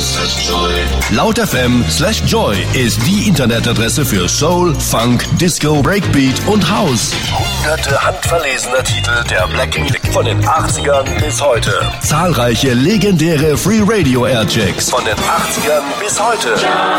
laut.fm/joy ist die Internetadresse für Soul, Funk, Disco, Breakbeat und House. Hunderte handverlesener Titel der Black Music von den 80ern bis heute. Zahlreiche legendäre Free Radio Airchecks von den 80ern bis heute.